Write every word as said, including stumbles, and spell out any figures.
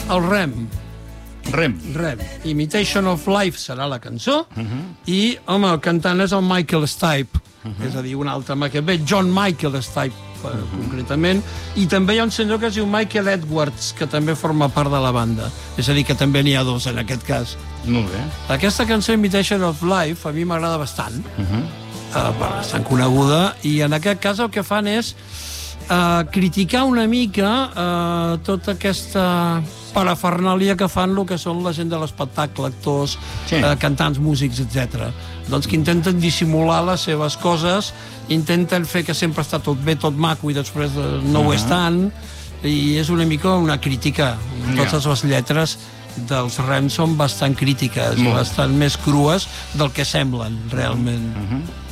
El Rem. Rem. Rem. Imitation of Life serà la cançó, Uh -huh. i, home, el cantant és el Michael Stipe, uh -huh. és a dir, un altre maquebet, John Michael Stipe, uh -huh. concretament, i també hi ha un senyor que es diu Michael Edwards, que també forma part de la banda. És a dir, que també n'hi ha dos, en aquest cas. Molt bé. Aquesta cançó, Imitation of Life, a mi m'agrada bastant, Uh -huh. uh, bastant coneguda, i en aquest cas el que fan és uh, criticar una mica uh, tota aquesta parafernàlia que fan el que són la gent de l'espectacle, actors, sí. uh, cantants, músics, etcètera. Doncs que intenten dissimular les seves coses, intenten fer que sempre està tot bé, tot maco, i després no ho és tant, i és una mica una crítica. Totes les lletres dels Rem són bastant crítiques, bastant més crues del que semblen, realment. Uh -huh.